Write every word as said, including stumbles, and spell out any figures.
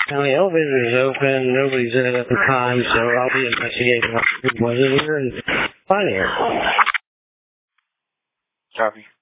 Now the elevator is open, nobody's in it at the time, so I'll be investigating what was in here and finding her. Copy.